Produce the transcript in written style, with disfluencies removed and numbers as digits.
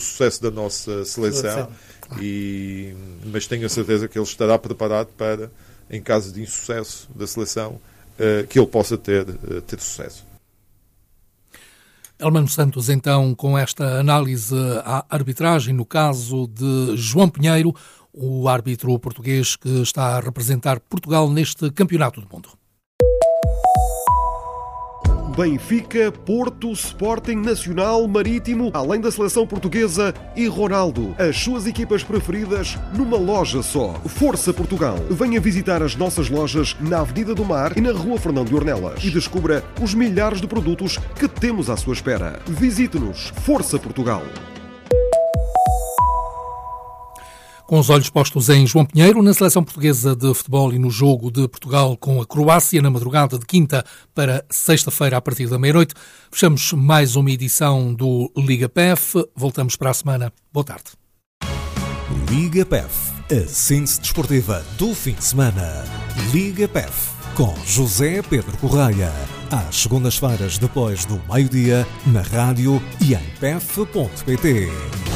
sucesso da nossa seleção. Mas tenho a certeza que ele estará preparado para, em caso de insucesso da seleção, que ele possa ter sucesso. Elmano Santos, então, com esta análise à arbitragem no caso de João Pinheiro, o árbitro português que está a representar Portugal neste Campeonato do Mundo. Benfica, Porto, Sporting, Nacional, Marítimo, além da seleção portuguesa e Ronaldo. As suas equipas preferidas numa loja só. Força Portugal. Venha visitar as nossas lojas na Avenida do Mar e na Rua Fernão de Ornelas e descubra os milhares de produtos que temos à sua espera. Visite-nos. Força Portugal. Com os olhos postos em João Pinheiro, na seleção portuguesa de futebol e no jogo de Portugal com a Croácia, na madrugada de quinta para sexta-feira, a partir da meia-noite, fechamos mais uma edição do Liga PEF. Voltamos para a semana. Boa tarde. Liga PEF, a síntese desportiva do fim de semana. Liga PEF, com José Pedro Correia. Às segundas-feiras, depois do meio-dia, na rádio e em pef.pt.